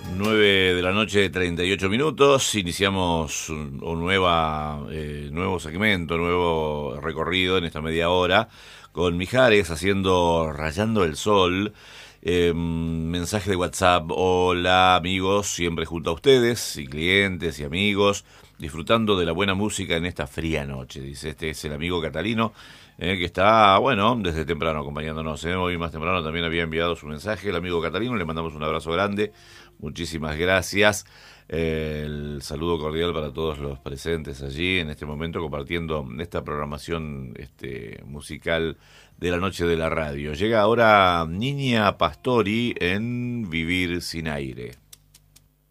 9 de la noche, 38 minutos. Iniciamos un nuevo segmento, nuevo recorrido en esta media hora con Mijares haciendo Rayando el Sol. Mensaje de WhatsApp: hola amigos, siempre junto a ustedes y clientes y amigos, disfrutando de la buena música en esta fría noche. Dice, este es el amigo Catalino, que está, bueno, desde temprano acompañándonos. Hoy más temprano también había enviado su mensaje el amigo Catalino, le mandamos un abrazo grande, muchísimas gracias. El saludo cordial para todos los presentes allí en este momento compartiendo esta programación musical de la noche de la radio. Llega ahora Niña Pastori en Vivir sin Aire.